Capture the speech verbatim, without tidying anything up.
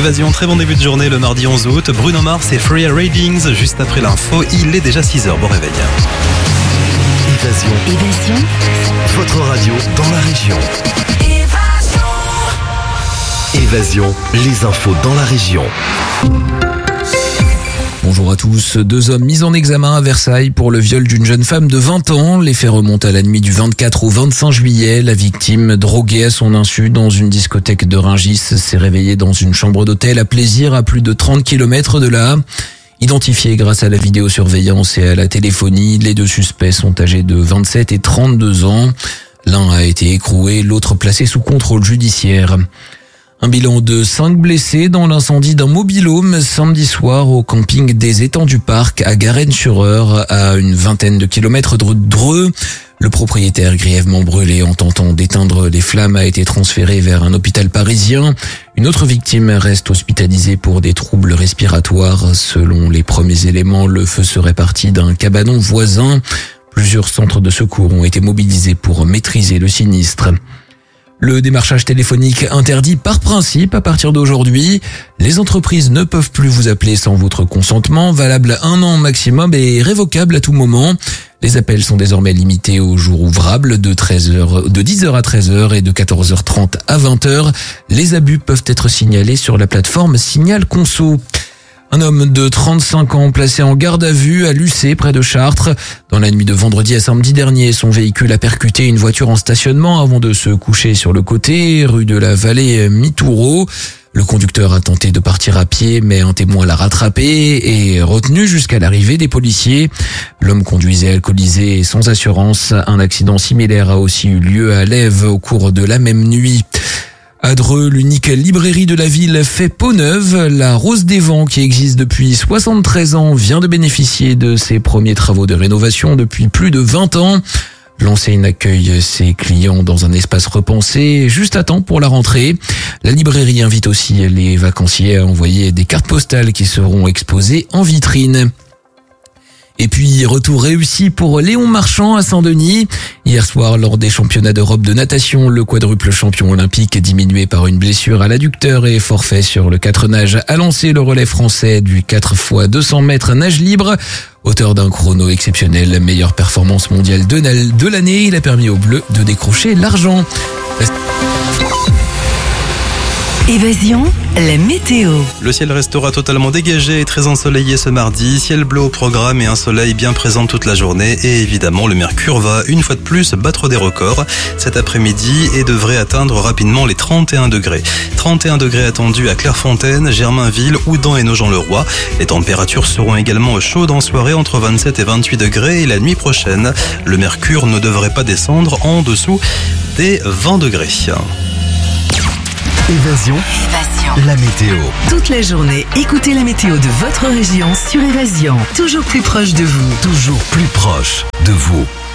Évasion, très bon début de journée le mardi onze août. Bruno Mars et Free Readings, juste après l'info, il est déjà six heures. Bon réveil. Évasion. Évasion. Votre radio dans la région. Évasion. Évasion, les infos dans la région. Bonjour à tous. Deux hommes mis en examen à Versailles pour le viol d'une jeune femme de vingt ans. Les faits remontent à la nuit du vingt-quatre au vingt-cinq juillet. La victime, droguée à son insu dans une discothèque de Rungis, s'est réveillée dans une chambre d'hôtel à Plaisir à plus de trente kilomètres de là. Identifiés grâce à la vidéosurveillance et à la téléphonie, les deux suspects sont âgés de vingt-sept et trente-deux ans. L'un a été écroué, l'autre placé sous contrôle judiciaire. Un bilan de cinq blessés dans l'incendie d'un mobil-home samedi soir au camping des Étangs du Parc à Garennes-sur-Eure, à une vingtaine de kilomètres de Dreux. Le propriétaire, grièvement brûlé en tentant d'éteindre les flammes, a été transféré vers un hôpital parisien. Une autre victime reste hospitalisée pour des troubles respiratoires. Selon les premiers éléments, le feu serait parti d'un cabanon voisin. Plusieurs centres de secours ont été mobilisés pour maîtriser le sinistre. Le démarchage téléphonique interdit par principe à partir d'aujourd'hui. Les entreprises ne peuvent plus vous appeler sans votre consentement, valable un an maximum et révocable à tout moment. Les appels sont désormais limités aux jours ouvrables de treize heures, de dix heures à treize heures et de quatorze heures trente à vingt heures. Les abus peuvent être signalés sur la plateforme Signal Conso. Un homme de trente-cinq ans placé en garde à vue à Lucé, près de Chartres. Dans la nuit de vendredi à samedi dernier, son véhicule a percuté une voiture en stationnement avant de se coucher sur le côté, rue de la Vallée Mitoureau. Le conducteur a tenté de partir à pied, mais un témoin l'a rattrapé et retenu jusqu'à l'arrivée des policiers. L'homme conduisait alcoolisé et sans assurance. Un accident similaire a aussi eu lieu à Lèves au cours de la même nuit. À Dreux, l'unique librairie de la ville fait peau neuve. La Rose des Vents, qui existe depuis soixante-treize ans, vient de bénéficier de ses premiers travaux de rénovation depuis plus de vingt ans. L'enseigne accueille ses clients dans un espace repensé, juste à temps pour la rentrée. La librairie invite aussi les vacanciers à envoyer des cartes postales qui seront exposées en vitrine. Et puis, retour réussi pour Léon Marchand à Saint-Denis. Hier soir, lors des championnats d'Europe de natation, le quadruple champion olympique, diminué par une blessure à l'adducteur et forfait sur le quatre nage, a lancé le relais français du quatre fois deux cents mètres nage libre. Auteur d'un chrono exceptionnel, meilleure performance mondiale de l'année, il a permis aux Bleus de décrocher l'argent. Évasion, la météo. Le ciel restera totalement dégagé et très ensoleillé ce mardi. Ciel bleu au programme et un soleil bien présent toute la journée. Et évidemment, le mercure va une fois de plus battre des records cet après-midi et devrait atteindre rapidement les trente et un degrés. trente et un degrés attendus à Clairefontaine, Germainville, Houdan et Nogent-le-Roi. Les températures seront également chaudes en soirée entre vingt-sept et vingt-huit degrés. Et la nuit prochaine, le mercure ne devrait pas descendre en dessous des vingt degrés. Évasion, Évasion. la météo. Toute la journée, écoutez la météo de votre région sur Évasion. Toujours plus proche de vous. Toujours plus proche de vous.